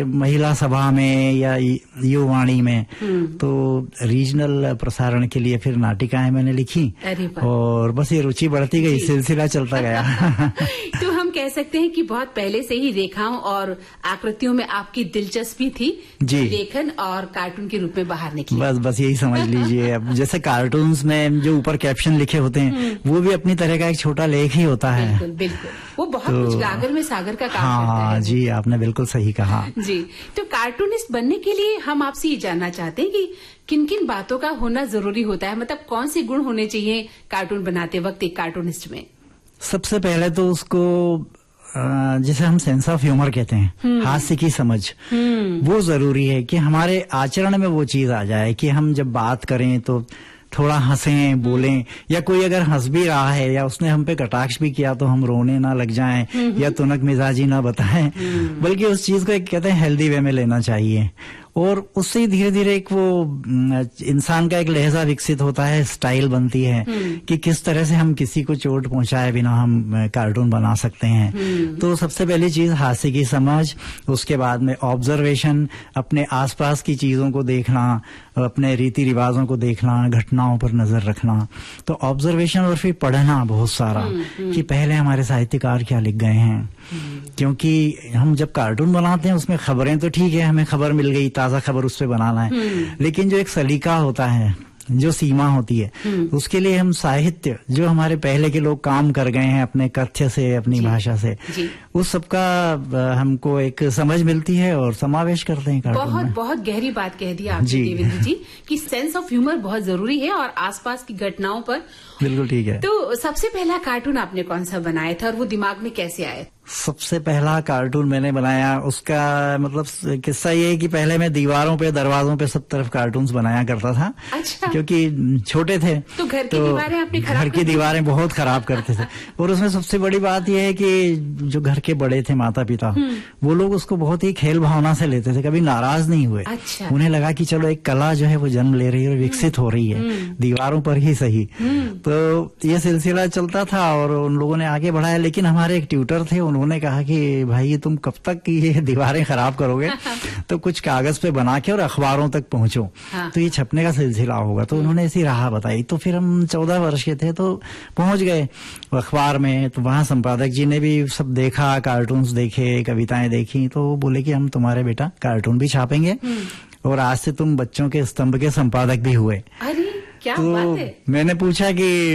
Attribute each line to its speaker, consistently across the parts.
Speaker 1: महिला सभा में या युवाणी में, तो रीजनल प्रसारण के लिए फिर नाटिकाएं मैंने लिखी और बस ये रुचि बढ़ती गई, सिलसिला चलता गया।
Speaker 2: तो हम कह सकते हैं कि बहुत पहले से ही रेखाओं और आकृतियों में आपकी दिलचस्पी थी जी, लेखन और कार्टून के रूप में बाहर निकली।
Speaker 1: बस यही समझ लीजिए। अब जैसे कार्टून्स में जो ऊपर कैप्शन लिखे होते हैं वो भी अपनी तरह का एक छोटा लेख ही होता है।
Speaker 2: बिल्कुल बिल्कुल, वो बहुत कुछ गागर में सागर का काम करता है।
Speaker 1: जी, आपने बिल्कुल सही कहा
Speaker 2: जी। तो कार्टूनिस्ट बनने के लिए हम आपसे ये जानना चाहते हैं कि किन किन बातों का होना जरूरी होता है, मतलब कौन से गुण होने चाहिए कार्टून बनाते वक्त एक कार्टूनिस्ट में?
Speaker 1: सबसे पहले तो उसको जिसे हम सेंस ऑफ ह्यूमर कहते हैं, हास्य की समझ, वो जरूरी है कि हमारे आचरण में वो चीज आ जाए कि हम जब बात करें तो थोड़ा हंसें, बोलें, या कोई अगर हंस भी रहा है या उसने हम पे कटाक्ष भी किया तो हम रोने ना लग जाएं या तुनक मिजाजी ना बताएं, बल्कि उस चीज को एक कहते हैं हेल्दी वे में लेना चाहिए। और उससे धीरे धीरे एक वो इंसान का एक लहजा विकसित होता है, स्टाइल बनती है कि किस तरह से हम किसी को चोट पहुंचाए बिना हम कार्टून बना सकते हैं। तो सबसे पहली चीज हास्य की समझ, उसके बाद में ऑब्जर्वेशन, अपने आसपास की चीजों को देखना, अपने रीति रिवाजों को देखना, घटनाओं पर नजर रखना। तो ऑब्जर्वेशन और फिर पढ़ना बहुत सारा कि पहले हमारे साहित्यकार क्या लिख गए हैं, क्योंकि हम जब कार्टून बनाते हैं उसमें खबरें तो ठीक है, हमें खबर मिल गई, ताजा खबर उस पे बनाना है, लेकिन जो एक सलीका होता है, जो सीमा होती है, उसके लिए हम साहित्य जो हमारे पहले के लोग काम कर गए हैं अपने कथ्य से, अपनी भाषा से, उस सबका हमको एक समझ मिलती है और समावेश करते हैं कार्टून में।
Speaker 2: बहुत गहरी बात कह दी आपने देवेंद्र जी कि सेंस ऑफ ह्यूमर बहुत जरूरी है और आसपास की घटनाओं पर।
Speaker 1: बिल्कुल ठीक है।
Speaker 2: तो सबसे पहला कार्टून आपने कौन सा बनाया था और वो दिमाग में कैसे आया?
Speaker 1: सबसे पहला कार्टून मैंने बनाया, उसका मतलब किस्सा ये है कि पहले मैं दीवारों पे, दरवाजों पे सब तरफ कार्टून्स बनाया करता था।
Speaker 2: अच्छा।
Speaker 1: क्योंकि छोटे थे
Speaker 2: तो घर की दीवारें आपने खराब,
Speaker 1: घर की दीवारें बहुत खराब करते थे। और उसमें सबसे बड़ी बात यह है कि जो घर के बड़े थे, माता पिता, वो लोग उसको बहुत ही खेल भावना से लेते थे, कभी नाराज नहीं हुए।
Speaker 2: अच्छा।
Speaker 1: उन्हें लगा कि चलो एक कला जो है वो जन्म ले रही है और विकसित हो रही है, दीवारों पर ही सही। तो ये सिलसिला चलता था और उन लोगों ने आगे बढ़ाया। लेकिन हमारे एक ट्यूटर थे, उन्होंने कहा कि भाई तुम कब तक ये दीवारें खराब करोगे, तो कुछ कागज पे बना के और अखबारों तक पहुंचो, तो ये छपने का सिलसिला होगा। तो उन्होंने ऐसी राह बताई। तो फिर हम 14 वर्ष के थे तो पहुंच गए अखबार में। तो वहां संपादक जी ने भी सब देखा, कार्टून्स देखे, कविताएं देखी, तो वो बोले कि हम तुम्हारे बेटा कार्टून भी छापेंगे और आज से तुम बच्चों के स्तंभ के संपादक भी हुए।
Speaker 2: अरे क्या
Speaker 1: तो
Speaker 2: बात है?
Speaker 1: मैंने पूछा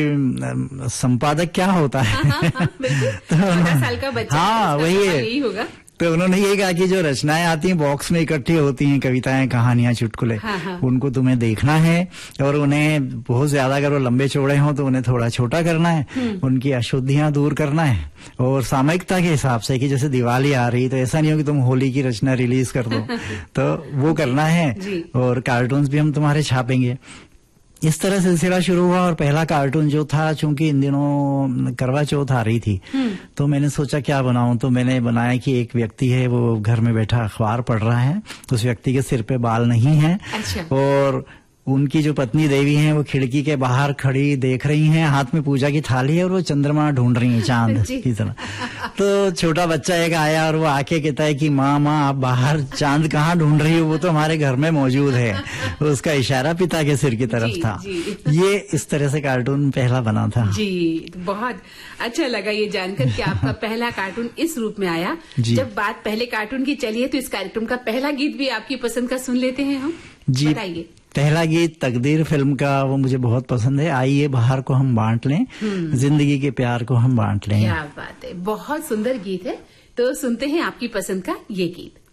Speaker 1: कि संपादक क्या होता है?
Speaker 2: तो 14 साल का बच्चा,
Speaker 1: हाँ वही है,
Speaker 2: यही होगा।
Speaker 1: तो उन्होंने ये कहा कि जो रचनाएं आती हैं बॉक्स में इकट्ठी होती हैं, कविताएं, कहानियां, चुटकुले, उनको तुम्हें देखना है और उन्हें बहुत ज्यादा अगर वो लंबे चौड़े हों तो उन्हें थोड़ा छोटा करना है, उनकी अशुद्धियां दूर करना है और सामयिकता के हिसाब से कि जैसे दिवाली आ रही तो ऐसा नहीं हो कि तुम होली की रचना रिलीज कर दो, तो वो करना है। और कार्टून्स भी हम तुम्हारे छापेंगे। इस तरह सिलसिला शुरू हुआ और पहला कार्टून जो था, चूंकि इन दिनों करवा चौथ आ रही थी, तो मैंने सोचा क्या बनाऊं। तो मैंने बनाया कि एक व्यक्ति है, वो घर में बैठा अखबार पढ़ रहा है, उस व्यक्ति के सिर पे बाल नहीं है।
Speaker 2: अच्छा।
Speaker 1: और उनकी जो पत्नी देवी हैं वो खिड़की के बाहर खड़ी देख रही हैं, हाथ में पूजा की थाली है और वो चंद्रमा ढूंढ रही हैं चांद की तरह। तो छोटा बच्चा एक आया और वो आके कहता है कि माँ आप बाहर चांद कहाँ ढूंढ रही हो, वो तो हमारे घर में मौजूद है। तो उसका इशारा पिता के सिर की तरफ था। ये इस तरह से कार्टून पहला बना था।
Speaker 2: जी, बहुत अच्छा लगा ये जानकर कि आपका पहला कार्टून इस रूप में आया। जब बात पहले कार्टून की चलिए तो इस कार्यक्रम का पहला गीत भी आपकी पसंद का सुन लेते हैं हम। जी बताइए।
Speaker 1: पहला गीत तकदीर फिल्म का, वो मुझे बहुत पसंद है। आइए बाहर को हम बांट लें, जिंदगी के प्यार को हम बांट लें।
Speaker 2: क्या बात है, बहुत सुंदर गीत है। तो सुनते हैं आपकी पसंद का ये गीत।